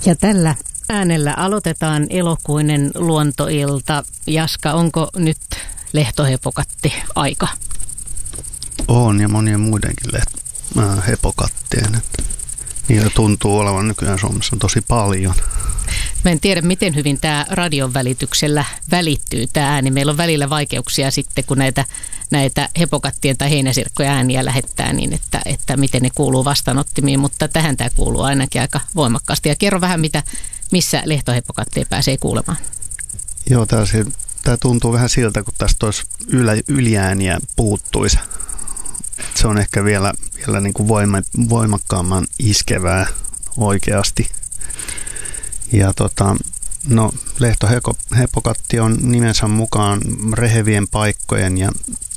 Ja tällä äänellä aloitetaan elokuinen luontoilta. Jaska, onko nyt lehtohepokatti aika? On, ja monien muidenkin hepokattien. Niitä tuntuu olevan nykyään Suomessa tosi paljon. Mä en tiedä, miten hyvin tämä radion välityksellä välittyy tämä ääni. Meillä on välillä vaikeuksia sitten, kun näitä hepokattien tai heinäsirkkojen ääniä lähettää, niin että miten ne kuuluu vastaanottimiin, mutta tähän tämä kuuluu ainakin aika voimakkaasti. Ja kerro vähän, missä lehtohepokatteja pääsee kuulemaan. Joo, tämä tuntuu vähän siltä, kun tästä olisi yliääniä puuttuisi. Se on ehkä vielä niin kuin voimakkaamman iskevää oikeasti. Ja lehtohepokatti on nimensä mukaan rehevien paikkojen ja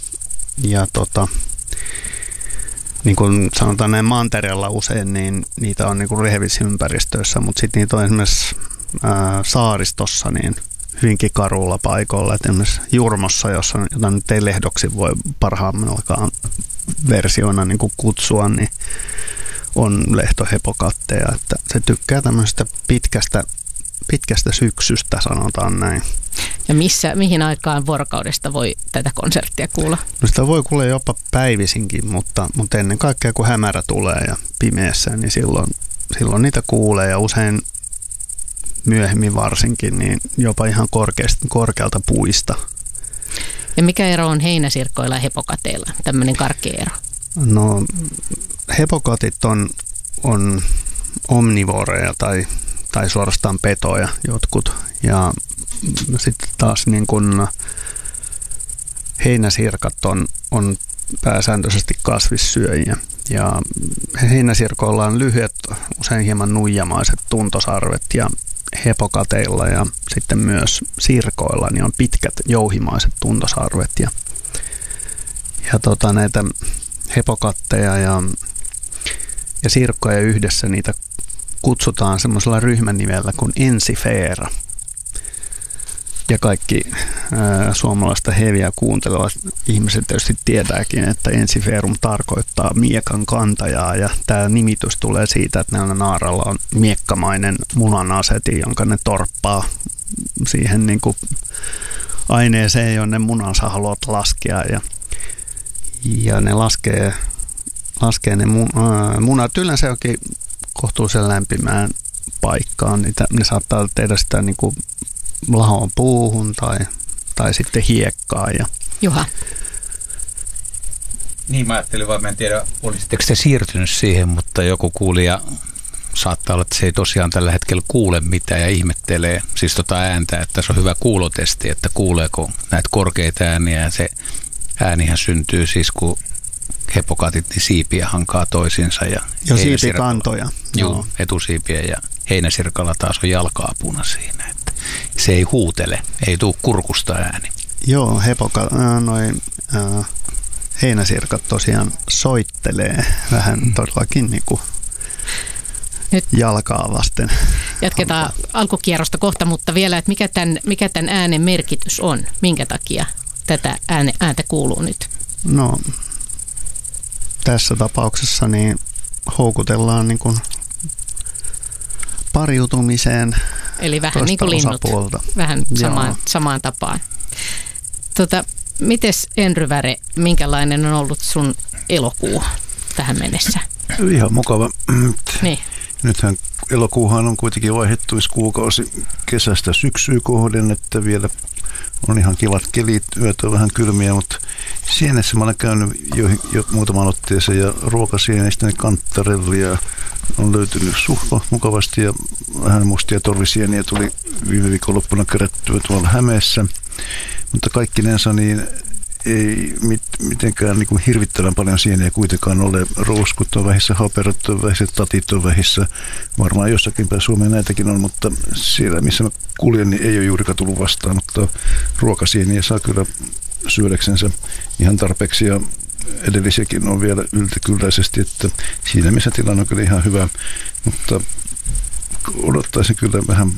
niin kuin sanotaan näin mantereella usein, niin niitä on niin kuin rehevissä ympäristöissä, mutta sitten niitä on esimerkiksi saaristossa niin hyvinkin karulla paikoilla. Et esimerkiksi Jurmossa, jota nyt ei lehdoksi voi parhaimmallakaan versioina niin kuin kutsua, niin on lehtohepokatteja. Että se tykkää tämmöisestä pitkästä syksystä, sanotaan näin. Ja mihin aikaan vuorokaudesta voi tätä konserttia kuulla? No sitä voi kuulla jopa päivisinkin, mutta ennen kaikkea kun hämärä tulee ja pimeässä, niin silloin niitä kuulee ja usein myöhemmin varsinkin, niin jopa ihan korkealta puista. Ja mikä ero on heinäsirkoilla ja hepokateilla? Tämmöinen karkea ero. No hepokatit on omnivoreja tai suorastaan petoja jotkut. Ja sitten taas niin kun heinäsirkat on pääsääntöisesti kasvissyöjiä. Ja heinäsirkoilla on lyhyet, usein hieman nuijamaiset tuntosarvet ja hepokateilla ja sitten myös sirkoilla niin on pitkät jouhimaiset tuntosarvet. Ja näitä hepokatteja ja sirkkoja yhdessä niitä kutsutaan semmoisella ryhmänimellä kuin ensifeera. Ja kaikki suomalaista heviä kuuntelevat ihmiset tietysti tietääkin, että ensifeerum tarkoittaa miekan kantajaa. Ja tämä nimitys tulee siitä, että näillä naaralla on miekkamainen munanaseti, jonka ne torppaa siihen niin kuin aineeseen, jonne munansa haluat laskea. Ja ne laskee ne munat yleensä jokin kohtuullisen lämpimään paikkaan. Ne saattaa tehdä sitä niin kuin lahoon puuhun tai sitten hiekkaan. Juha. Niin, mä ajattelin vaan, mä en tiedä, olisitteko te siirtynyt siihen, mutta joku kuulija saattaa olla, että se ei tosiaan tällä hetkellä kuule mitään ja ihmettelee siis ääntä, että se on hyvä kuulotesti, että kuuleeko näitä korkeita ääniä ja se äänihän syntyy siis, kun hepokatit niin siipiä hankaa toisinsa. Ja siipikantoja. Joo, etusiipiä ja heinäsirkalla taas on jalka-apuna siinä, että se ei huutele, ei tule kurkusta ääni. Joo, heinäsirkat tosiaan soittelee vähän todellakin niin kuin nyt jalkaa vasten. Jatketaan alkukierrosta kohta, mutta vielä, että mikä tämän äänen merkitys on? Minkä takia tätä ääntä kuuluu nyt? No, tässä tapauksessa niin houkutellaan niin kuin pariutumiseen. Eli vähän niin kuin linnut. Vähän samaan tapaan. Mites Enry-Väre, minkälainen on ollut sun elokuu tähän mennessä? Ihan mukava. Niin. Nythän elokuuhan on kuitenkin vaihettuiskuukausi kesästä syksyä kohden, että vielä on ihan kivat kelit, yöt on vähän kylmiä, mutta sienessä mä olen käynyt jo muutaman otteeseen ja ruokasieneistä kanttarellia on löytynyt mukavasti ja vähän mustia torvisieniä tuli viime viikonloppuna kerättyä tuolla Hämeessä, mutta kaikkinensa niin ei mitenkään niin kuin hirvittävän paljon sieniä kuitenkaan ole. Rouskut on vähissä, haperot on vähissä, tatit on vähissä. Varmaan jossakin päin Suomeen näitäkin on, mutta siellä missä mä kuljen, niin ei ole juurikaan tullut vastaan. Mutta ruokasieniä saa kyllä syödäksensä ihan tarpeeksi ja edellisiäkin on vielä yltäkylläisesti, että siinä missä tilanne on kyllä ihan hyvä. Mutta odottaisin kyllä vähän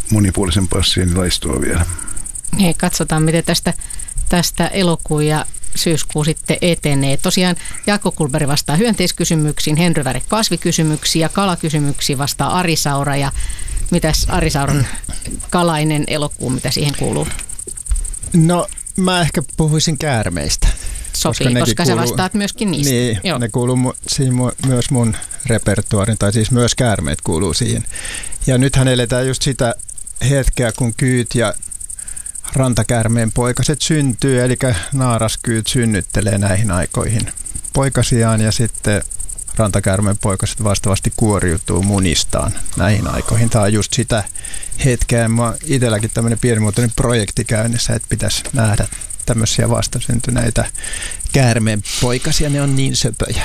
monipuolisempaa sienilaistoa vielä. Katsotaan, miten tästä elokuun ja syyskuu sitten etenee. Tosiaan Jaakko Kullberg vastaa hyönteiskysymyksiin, Henry Väre kasvikysymyksiin ja kalakysymyksiin vastaa Ari Saura. Ja mitäs Ari Sauran kalainen elokuu, mitä siihen kuuluu? No mä ehkä puhuisin käärmeistä. Sopii, koska sä vastaat myöskin niistä. Niin, joo. Ne kuuluu myös mun repertuaarin, tai siis myös käärmeet kuuluu siihen. Ja nythän eletään just sitä hetkeä, kun kyyt ja rantakäärmeen poikaset syntyy, eli naaraskyyt synnyttelee näihin aikoihin poikasiaan ja sitten rantakäärmeen poikaset vastaavasti kuoriutuu munistaan näihin aikoihin. Tämä on just sitä hetkeä. Mä itselläkin tämmöinen pienimuotoinen projekti käynnissä, että pitäisi nähdä tämmöisiä vastasyntyneitä käärmeen poikasia, ne on niin söpöjä.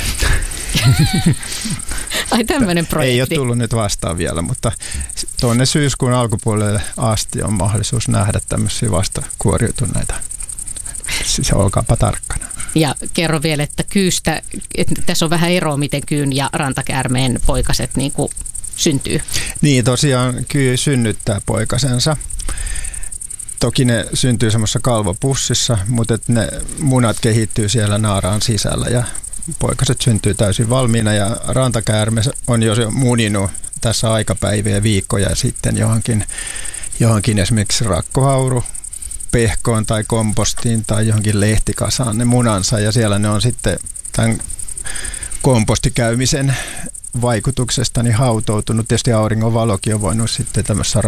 Ai tämmöinen projekti. Ei ole tullut nyt vastaan vielä, mutta tuonne syyskuun alkupuolelle asti on mahdollisuus nähdä tämmöisiä vastakuoriutuneita. Siis olkaapa tarkkana. Ja kerro vielä, että kyystä, että tässä on vähän eroa, miten kyyn ja rantakäärmeen poikaset niin kuin syntyy. Niin, tosiaan kyy synnyttää poikasensa. Toki ne syntyy semmoisessa kalvopussissa, mutta ne munat kehittyy siellä naaraan sisällä ja poikaset syntyy täysin valmiina ja rantakäärme on jo muninut tässä aikapäiviä viikkoja sitten johonkin esimerkiksi rakkohauru, pehkoon tai kompostiin tai johonkin lehtikasaan ne munansa ja siellä ne on sitten tämän kompostikäymisen vaikutuksesta niin hautoutunut. Tietysti auringonvalokin on voinut sitten tämmöisessä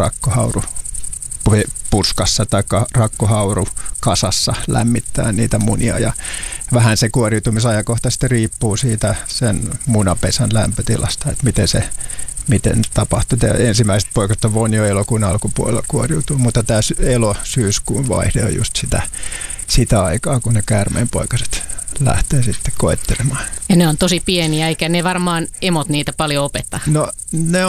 rakkohaurupurskassa tai rakkohaurukasassa lämmittää niitä munia ja vähän se kuoriutumisajankohta sitten riippuu siitä sen munapesän lämpötilasta, että miten tapahtuu. Ensimmäiset poikaset on voinut jo elokuun alkupuolella kuoriutua, mutta tämä elo-syyskuun vaihde on just sitä aikaa, kun ne käärmeen poikaset lähtee sitten koettelemaan. Ja ne on tosi pieniä, eikä ne varmaan emot niitä paljon opeta. No ne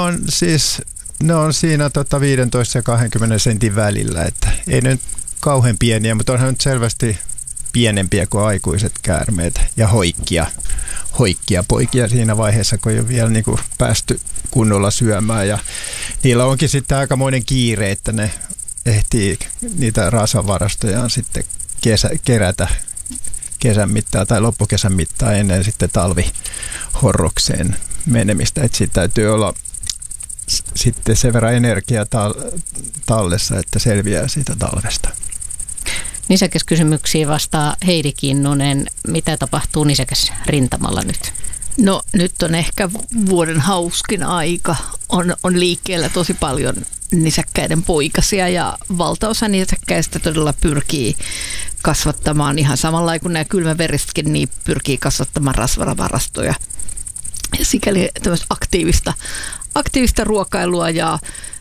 on siinä 15 ja 20 sentin välillä, että ei ne nyt kauhean pieniä, mutta onhan nyt selvästi pienempiä kuin aikuiset käärmeet ja hoikkia poikia siinä vaiheessa, kun ei ole vielä niin kuin päästy kunnolla syömään. Ja niillä onkin sitten aikamoinen kiire, että ne ehtii niitä rasvavarastojaan sitten kerätä kesän mittaan tai loppukesän mittaan ennen sitten talvihorrokseen menemistä. Että siitä täytyy olla sitten sen verran energiaa tallessa, että selviää siitä talvesta. Nisäkäskysymyksiin vastaa Heidi Kinnunen. Mitä tapahtuu nisäkäs rintamalla nyt? No nyt on ehkä vuoden hauskin aika. On liikkeellä tosi paljon nisäkkäiden poikasia ja valtaosa nisäkkäistä todella pyrkii kasvattamaan ihan samalla kuin nämä kylmäverissäkin, niin pyrkii kasvattamaan rasvaravarastoja. Ja sikäli tämmöistä aktiivista ruokailua ja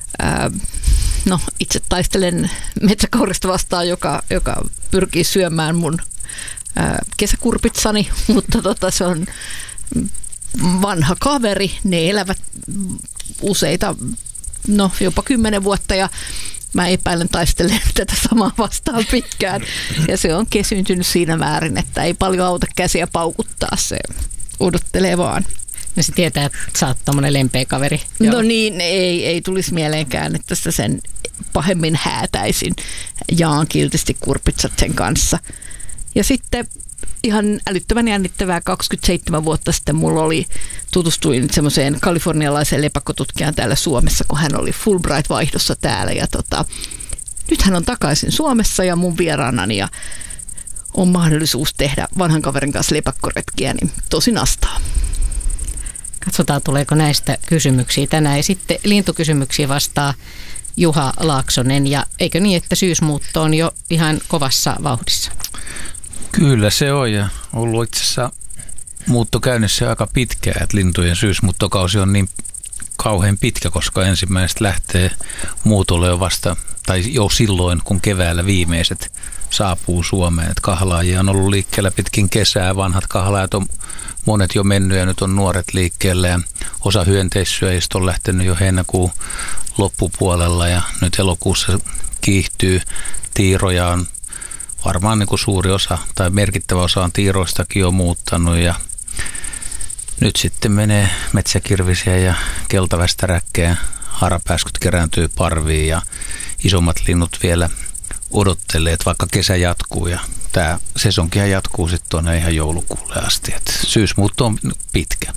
itse taistelen metsäkaurista vastaan, joka pyrkii syömään mun kesäkurpitsani, mutta se on vanha kaveri. Ne elävät useita, jopa 10 vuotta ja mä epäilen taistelen tätä samaa vastaan pitkään. Ja se on kesyntynyt siinä määrin, että ei paljon auta käsiä paukuttaa, se odottelee vaan. Ja se tietää, että sä oot tommonen lempeä kaveri. No niin, ei tulisi mieleenkään, että sitä sen pahemmin häätäisin. Jaan kiltisti kurpitsat sen kanssa. Ja sitten ihan älyttömän jännittävää 27 vuotta sitten tutustuin semmoiseen kalifornialaiseen lepakkotutkijan täällä Suomessa, kun hän oli Fulbright-vaihdossa täällä. Ja nyt hän on takaisin Suomessa ja mun vieraanani ja on mahdollisuus tehdä vanhan kaverin kanssa lepakkoretkiä, niin tosi nastaa. Katsotaan, tuleeko näistä kysymyksiä tänään. Ja sitten lintukysymyksiä vastaa Juha Laaksonen. Ja eikö niin, että syysmuutto on jo ihan kovassa vauhdissa? Kyllä se on ja ollut itse asiassa muutto käynnissä aika pitkään, että lintujen syysmuuttokausi on niin kauhean pitkä, koska ensimmäiset lähtee muutolle jo silloin, kun keväällä viimeiset saapuu Suomeen. Että kahlaajia on ollut liikkeellä pitkin kesää, vanhat kahlaajat on monet jo mennyt ja nyt on nuoret liikkeellä ja osa hyönteissyöjistä on lähtenyt jo heinäkuun loppupuolella ja nyt elokuussa kiihtyy. Tiiroja on varmaan niin kuin suuri osa tai merkittävä osa on tiiroistakin jo muuttanut ja nyt sitten menee metsäkirvisiä ja keltavästäräkkejä, harapääskyt kerääntyy parviin ja isommat linnut vielä odottelee, että vaikka kesä jatkuu ja tämä sesonkihan jatkuu sitten tuonne ihan joulukuulle asti. Et syysmuutto on pitkä.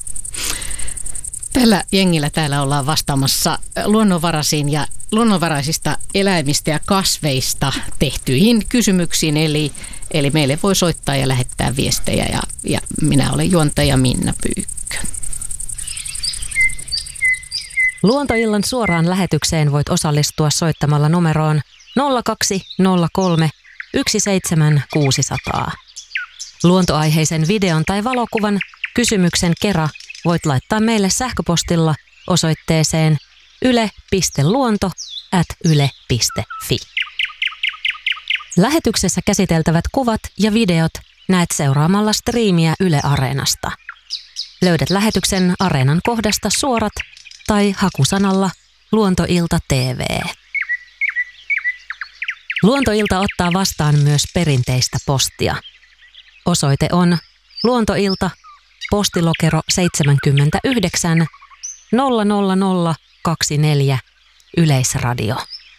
Tällä jengillä täällä ollaan vastaamassa luonnonvaraisista eläimistä ja kasveista tehtyihin kysymyksiin, eli meille voi soittaa ja lähettää viestejä ja minä olen juontaja Minna Pyykkö. Luontoillan suoraan lähetykseen voit osallistua soittamalla numeroon 0203 17600. Luontoaiheisen videon tai valokuvan kysymyksen kera voit laittaa meille sähköpostilla osoitteeseen yle.luonto@yle.fi. Lähetyksessä käsiteltävät kuvat ja videot näet seuraamalla striimiä Yle Areenasta. Löydät lähetyksen Areenan kohdasta suorat tai hakusanalla Luontoilta TV. Luontoilta ottaa vastaan myös perinteistä postia. Osoite on Luontoilta, postilokero 79 00024 Yleisradio.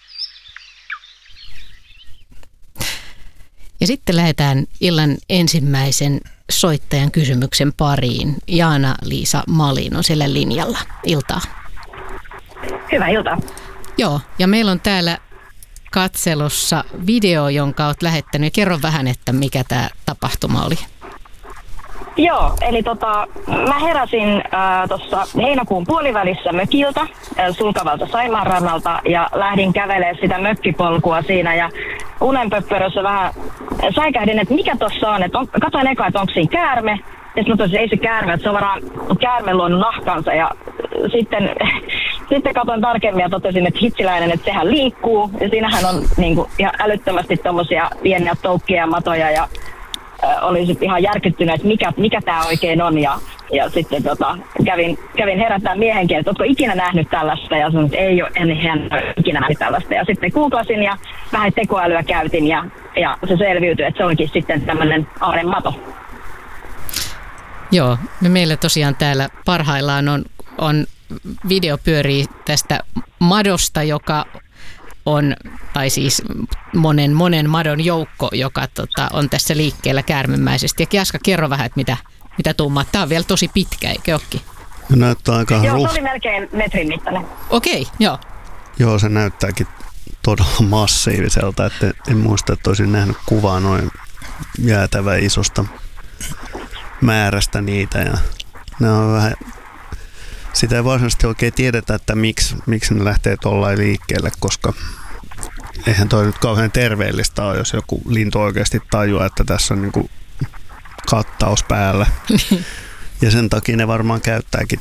Ja sitten lähdetään illan ensimmäisen soittajan kysymyksen pariin. Jaana-Liisa Malin on siellä linjalla. Iltaa. Hyvää iltaa. Joo, ja meillä on täällä katselussa video, jonka olet lähettänyt. Kerro vähän, että mikä tämä tapahtuma oli. Joo, eli mä heräsin tuossa heinäkuun puolivälissä mökiltä, sulkavalta Saimaan rannalta, ja lähdin kävelemään sitä mökkipolkua siinä, ja unenpöppörössä vähän säikähdin, että mikä tuossa on, että katsoin eka, että onko siinä käärme, ja sitten mä totesin, ei se käärme, että se on varmaan käärme luonut nahkansa, ja sitten katsoin tarkemmin ja totesin, että hitsiläinen, että sehän liikkuu, ja siinähän on niinku ihan älyttömästi tommosia pieniä toukkia ja matoja, ja olin sitten ihan järkyttynyt, että mikä tämä oikein on, ja sitten kävin herättää miehenkin, että ootko ikinä nähnyt tällaista, ja sanoin, että ei ole, en ikinä nähnyt tällaista, ja sitten googlasin ja vähän tekoälyä käytin, ja se selviytyi, että se onkin sitten tämmöinen aaremato. Joo, meillä tosiaan täällä parhaillaan on video pyörii tästä madosta, joka on, tai siis monen madon joukko, joka on tässä liikkeellä käärmemäisesti. Ja Kiaska, kerro vähän, että mitä tuumaat. Tämä on vielä tosi pitkä, eikö olekin? Näyttää aika Joo, se oli melkein metrin mittainen. Okei, joo. Joo, se näyttääkin todella massiiviselta, että en muista, että olisin nähnyt kuvaa noin jäätävän isosta määrästä niitä, ja ne on vähän, sitä ei varsinaisesti oikein tiedetä, että miksi ne lähtee tuollain liikkeelle, koska eihän toi nyt kauhean terveellistä ole, jos joku lintu oikeasti tajuaa, että tässä on niinku kattaus päällä. Ja sen takia ne varmaan käyttääkin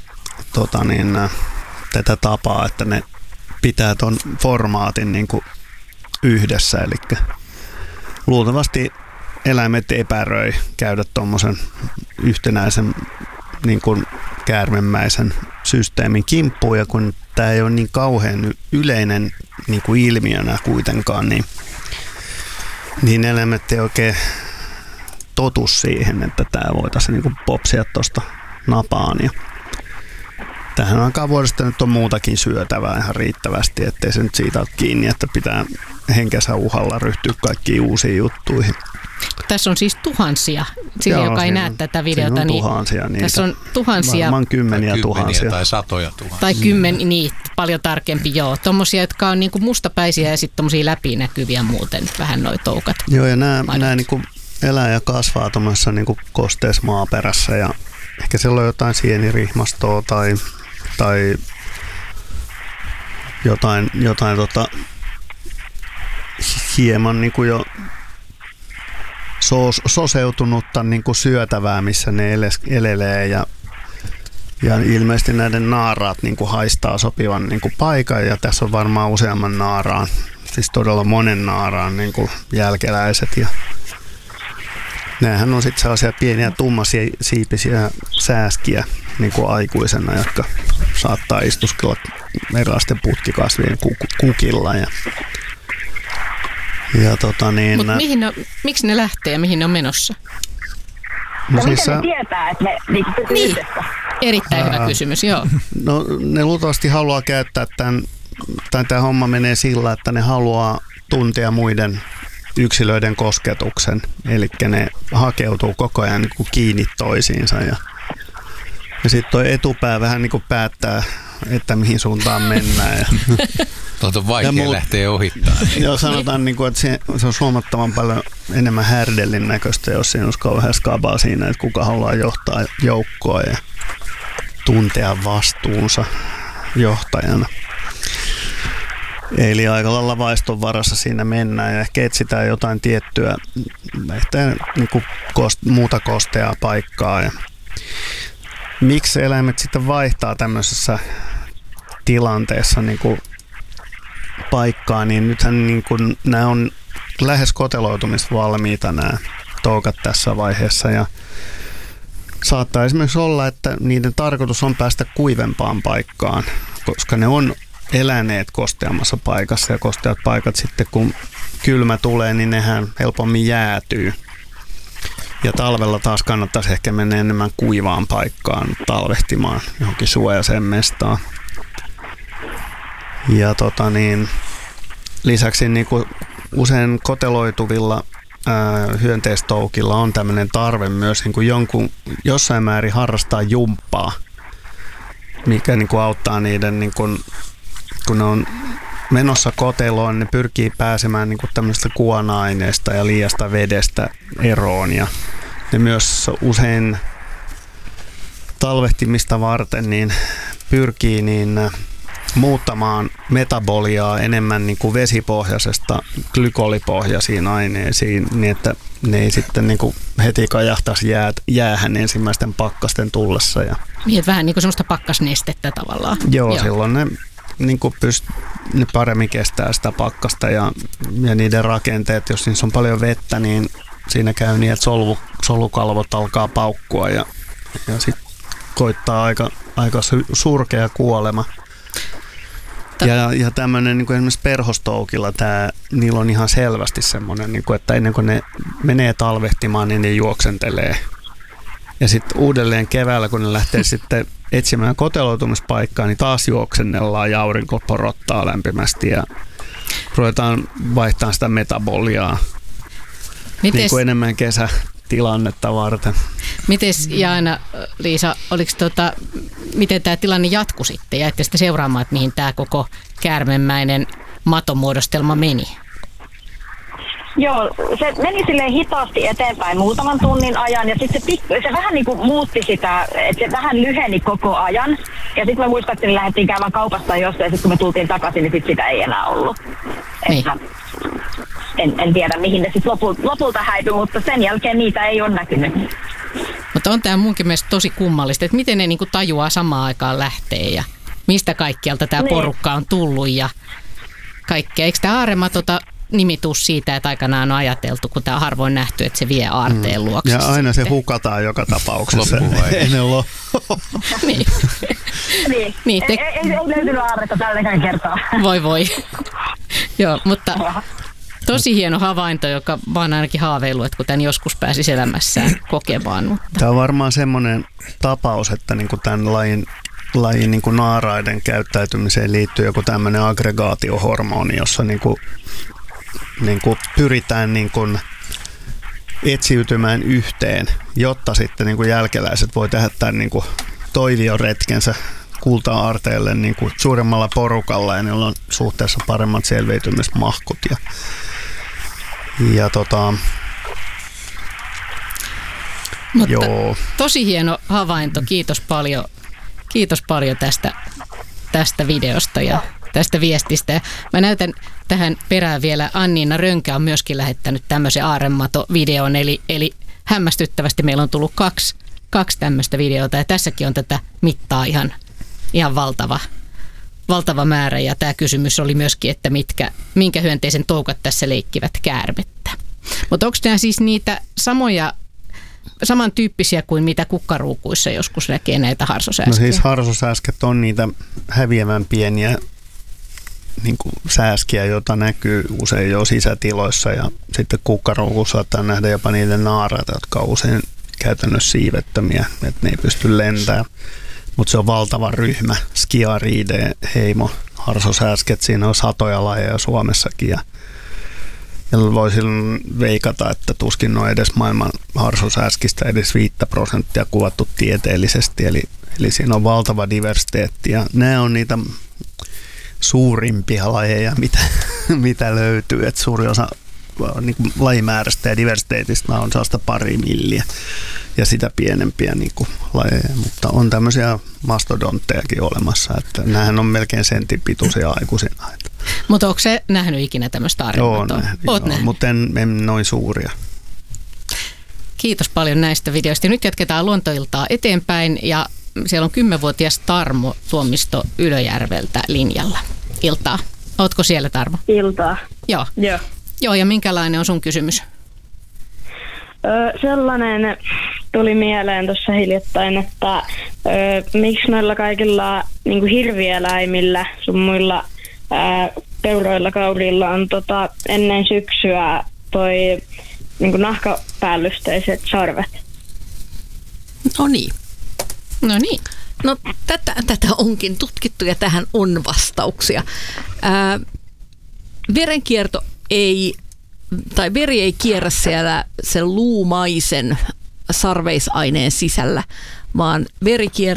tätä tapaa, että ne pitää ton formaatin niinku yhdessä, eli luultavasti eläimet epäröi käydä tuommoisen yhtenäisen niin kuin käärmemäisen systeemin kimppuun, ja kun tämä ei ole niin kauhean yleinen niin kuin ilmiönä kuitenkaan, niin eläimet ei oikein totu siihen, että tämä voitaisiin niin kuin popsia tuosta napaan. Ja tähän aikaan vuodesta nyt on muutakin syötävää ihan riittävästi, ettei se nyt siitä ole kiinni, että pitää henkensä uhalla ryhtyä kaikkiin uusiin juttuihin. Tässä on siis tuhansia, sille joka ei näe tätä videota, on niin tuhansia niitä. tässä on tuhansia. Varmaan kymmeniä tuhansia. Tai satoja tuhansia. Tai niin, paljon tarkempi, joo. Tuommoisia, jotka on niinku mustapäisiä ja sitten tuommoisia läpinäkyviä muuten, vähän noi toukat. Joo, ja nämä niinku elää ja kasvaa tuommoisessa niinku kosteessa maaperässä, ja ehkä siellä on jotain sienirihmastoa tai jotain hieman niinku jo soseutunutta niin kuin syötävää, missä ne elelee, ja ilmeisesti näiden naaraat niin kuin haistaa sopivan niin kuin paikan, ja tässä on varmaan useamman naaraan, siis todella monen naaraan niin kuin jälkeläiset, ja nämähän on sitten sellaisia pieniä tummasiipisiä sääskiä niin kuin aikuisena, jotka saattaa istuskella erilaisten putkikasvien kukilla, mutta miksi ne lähtee ja mihin ne on menossa? No miten ne tietää, että ne pysyy yhdessä? Erittäin hyvä kysymys, joo. No ne luultavasti haluaa käyttää tämä homma menee sillä, että ne haluaa tuntea muiden yksilöiden kosketuksen, eli ne hakeutuu koko ajan niin kuin kiinni toisiinsa ja sitten tuo etupää vähän niin kuin päättää, että mihin suuntaan mennään. Ja on vaikea lähteä ohittamaan. Joo, sanotaan, niin kuin, että se on huomattavan paljon enemmän härdellin näköistä, jos siinä olisi kauhean skabaa siinä, että kuka haluaa johtaa joukkoa ja tuntea vastuunsa johtajana. Eli aika lailla vaiston varassa siinä mennään ja ehkä etsitään jotain tiettyä niin kuin muuta kosteaa paikkaa. Ja miksi eläimet sitten vaihtaa tämmöisessä tilanteessa niin kuin paikkaa, niin nythän niin kuin nämä on lähes koteloitumisvalmiita nämä toukat tässä vaiheessa ja saattaa esimerkiksi olla, että niiden tarkoitus on päästä kuivempaan paikkaan, koska ne on eläneet kosteammassa paikassa ja kosteat paikat sitten kun kylmä tulee, niin nehän helpommin jäätyy. Ja talvella taas kannattaisi ehkä mennä enemmän kuivaan paikkaan talvehtimaan johonkin suojaiseen mestaan. Ja lisäksi niin kuin usein koteloituvilla hyönteistoukilla on tämmöinen tarve myös niin kuin jossain määrin harrastaa jumppaa, mikä niin kuin auttaa niiden, niin kuin, kun ne on menossa koteloon, ne pyrkii pääsemään niin kuin tämmöistä kuona-aineesta ja liiasta vedestä eroon. Ja ne myös usein talvehtimista varten niin pyrkii muuttamaan metaboliaa enemmän niin kuin vesipohjaisesta glykolipohjaisiin aineisiin, niin että ne ei sitten niin kuin heti kajahtaisi jäähän ensimmäisten pakkasten tullessa. Niin, että vähän niin kuin semmoista pakkasnestettä tavallaan. Joo. Silloin ne, niin kuin ne paremmin kestää sitä pakkasta ja niiden rakenteet, jos niissä on paljon vettä, niin siinä käy niin, että solukalvot alkaa paukkua ja sitten koittaa aika surkea kuolema. Ja tämmöinen niin kuin esimerkiksi perhostoukilla, niillä on ihan selvästi semmoinen, niin kuin, että ennen kuin ne menee talvehtimaan, niin ne juoksentelee. Ja sitten uudelleen keväällä, kun ne lähtee sitten etsimään koteloitumispaikkaa, niin taas juoksennellaan ja aurinko porottaa lämpimästi ja ruvetaan vaihtamaan sitä metaboliaa niin kuin enemmän kesätilannetta varten. Mites Jaana-Liisa, miten tämä tilanne jatkui sitten? Jäitte sitten seuraamaan, että mihin tämä koko käärmemäinen matomuodostelma meni? Joo, se meni silleen hitaasti eteenpäin muutaman tunnin ajan ja sitten se vähän niin kuin muutti sitä, että se vähän lyheni koko ajan. Ja sitten me muistaakseni lähdettiin käymään kaupasta jostain ja sitten kun me tultiin takaisin, niin sitten sitä ei enää ollut. Niin. Että en tiedä mihin ne sitten lopulta häipyi, mutta sen jälkeen niitä ei ole näkynyt. Mutta on tämä munkin mielestä tosi kummallista, että miten ne niinku tajuaa samaan aikaan lähtee ja mistä kaikkialta tämä porukka on tullut ja kaikkea. Eikö tämä aaremato nimi tuu siitä, että aikanaan on ajateltu, kun tämä on harvoin nähty, että se vie aarteen luokse. Ja aina se hukataan joka tapauksessa. Ennen Niin. Niin. Ei löytynyt aarretta tälläkään kertaa. Voi. Joo, mutta tosi hieno havainto, joka mä oon ainakin haaveillut, että kun tämän joskus pääsisi elämässään kokemaan. Mutta tämä on varmaan semmoinen tapaus, että niin kuin tämän lajin niin kuin naaraiden käyttäytymiseen liittyy joku tämmöinen aggregaatiohormoni, jossa niin kuin pyritään niin kuin etsiytymään yhteen, jotta sitten niin kuin jälkeläiset voi tehdä tämän niin kuin toivioretkensä kulta-aarteelle niin kuin suuremmalla porukalla ja niillä on suhteessa paremmat selviytymismahkut. Mutta joo. Tosi hieno havainto. Kiitos paljon tästä videosta ja tästä viestistä. Ja mä näytän tähän perään vielä, Anniina Rönkä on myöskin lähettänyt tämmöisen aaremato-videon, eli hämmästyttävästi meillä on tullut kaksi tämmöistä videota, ja tässäkin on tätä mittaa ihan valtava määrä, ja tämä kysymys oli myöskin, että minkä hyönteisen toukat tässä leikkivät käärmettä. Mutta onko nämä siis niitä samantyyppisiä kuin mitä kukkaruukuissa joskus näkee näitä harsosääskiä? No siis harsosääsket on niitä häviävän pieniä niin kuin sääskiä, joita näkyy usein jo sisätiloissa ja sitten kukkaruukussa saattaa nähdä jopa niiden naaraita, jotka on usein käytännössä siivettömiä, että ne ei pysty lentämään. Mutta se on valtava ryhmä, Skiariideheimo, harsosääsket, siinä on satoja lajeja Suomessakin ja voisin veikata, että tuskin on edes maailman harsosääskistä edes 5% kuvattu tieteellisesti, eli siinä on valtava diversiteetti, ja nämä on niitä suurimpia lajeja, mitä löytyy, että suuri osa niin kuin lajimäärästä ja diversiteetistä on sellaista pari milliä ja sitä pienempiä niin kuin lajeja, mutta on tämmöisiä mastodonttejakin olemassa, että näähän on melkein sentin pituisia aikuisina. Mutta onko se nähnyt ikinä tämmöistä arvoa? Mutta en noin suuria. Kiitos paljon näistä videoista. Nyt jatketaan luontoiltaa eteenpäin ja siellä on 10-vuotias Tarmo Tuomisto Ylöjärveltä linjalla. Iltaa. Ootko siellä, Tarmo? Iltaa. Joo. Joo, ja minkälainen on sun kysymys? Sellainen tuli mieleen tuossa hiljattain, että miksi noilla kaikilla niin kuin hirvieläimillä, sun muilla peuroilla, kaurilla on ennen syksyä toi niin kuin nahkapäällysteiset sarvet? No niin. No tätä onkin tutkittu ja tähän on vastauksia. Verenkierto veri ei kierrä siellä sen luumaisen sarveisaineen sisällä, vaan veri kiertää